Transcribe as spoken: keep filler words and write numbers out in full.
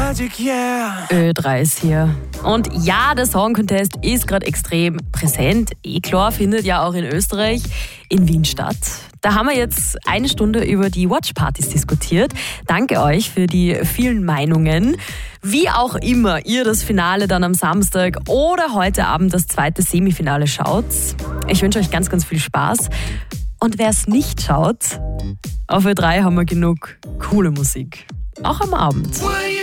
Magic, yeah. Ö drei ist hier. Und ja, der Song Contest ist gerade extrem präsent. Eh klar, findet ja auch in Österreich, in Wien statt. Da haben wir jetzt eine Stunde über die Watchpartys diskutiert. Danke euch für die vielen Meinungen. Wie auch immer ihr das Finale dann am Samstag oder heute Abend das zweite Semifinale schaut. Ich wünsche euch ganz, ganz viel Spaß. Und wer es nicht schaut, auf Ö drei haben wir genug coole Musik. Auch am Abend.